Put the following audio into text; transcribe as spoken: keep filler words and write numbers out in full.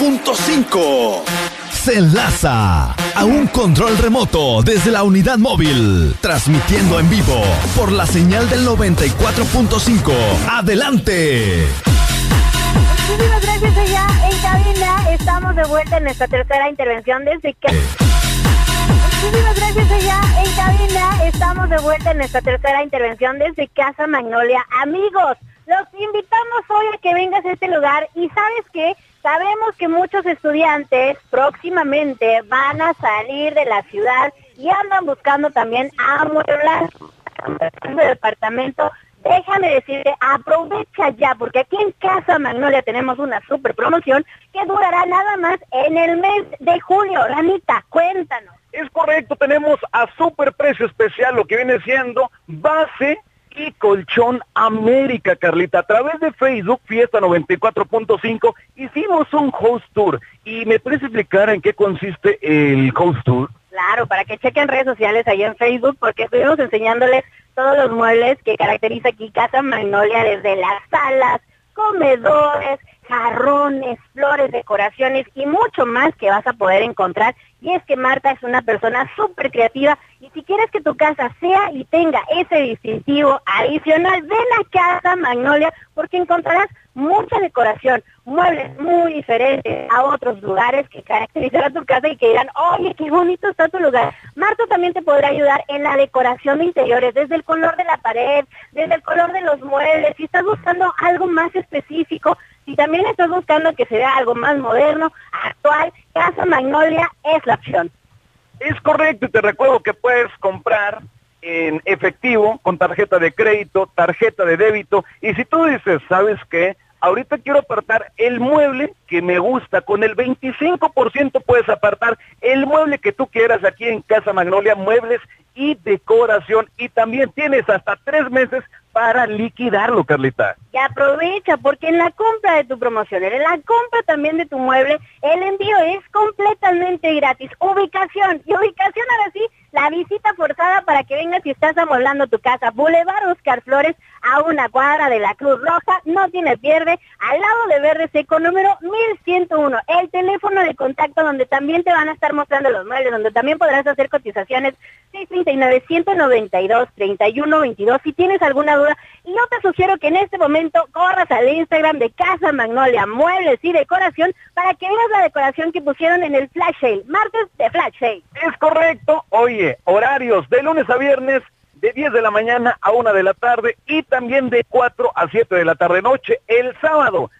punto cinco. Se enlaza a un control remoto desde la unidad móvil, transmitiendo en vivo por la señal del noventa y cuatro punto cinco. ¡Adelante! Muchísimas gracias allá en cabina. Estamos de vuelta en nuestra tercera intervención desde que... Muchísimas gracias allá en cabina. Estamos de vuelta en nuestra tercera intervención desde Casa Magnolia. Amigos, los invitamos hoy a que vengas a este lugar y ¿sabes qué? Sabemos que muchos estudiantes próximamente van a salir de la ciudad y andan buscando también amueblar su departamento. Déjame decirte, aprovecha ya, porque aquí en Casa Magnolia tenemos una super promoción que durará nada más en el mes de julio. Ranita, cuéntanos. Es correcto, tenemos a super precio especial lo que viene siendo base y colchón América, Carlita. A través de Facebook, Fiesta noventa y cuatro punto cinco, hicimos un host tour. ¿Y me puedes explicar en qué consiste el host tour? Claro, para que chequen redes sociales ahí en Facebook, porque estuvimos enseñándoles todos los muebles que caracteriza aquí Casa Magnolia, desde las salas, comedores, jarrones, flores, decoraciones y mucho más que vas a poder encontrar. Y es que Marta es una persona súper creativa y si quieres que tu casa sea y tenga ese distintivo adicional, ven a Casa Magnolia porque encontrarás mucha decoración, muebles muy diferentes a otros lugares que caracterizarán tu casa y que dirán, oye, qué bonito está tu lugar. Marta también te podrá ayudar en la decoración de interiores, desde el color de la pared, desde el color de los muebles, si estás buscando algo más específico, si también estás buscando que se vea algo más moderno, actual, Casa Magnolia es la opción. Es correcto, y te recuerdo que puedes comprar en efectivo, con tarjeta de crédito, tarjeta de débito, y si tú dices, ¿sabes qué? Ahorita quiero apartar el mueble que me gusta, con el veinticinco por ciento puedes apartar el mueble que tú quieras aquí en Casa Magnolia, muebles y decoración, y también tienes hasta tres meses para liquidarlo, Carlita. Y aprovecha, porque en la compra de tu promoción, en la compra también de tu mueble, el envío es completamente gratis. Ubicación, y ubicación ahora sí, la visita forzada para que vengas y estás amueblando tu casa. Boulevard Oscar Flores, a una cuadra de la Cruz Roja, no tiene pierde, al lado de Verde Seco, número mil ciento uno. El teléfono de contacto donde también te van a estar mostrando los muebles, donde también podrás hacer cotizaciones, seis treinta y nueve, ciento noventa y dos, treinta y uno veintidós. Si tienes alguna duda, y yo te sugiero que en este momento corras al Instagram de Casa Magnolia, Muebles y Decoración, para que veas la decoración que pusieron en el Flash Sale, martes de Flash Sale. Es correcto. Oye, horarios de lunes a viernes, de diez de la mañana a una de la tarde, y también de cuatro a siete de la tarde noche. El sábado,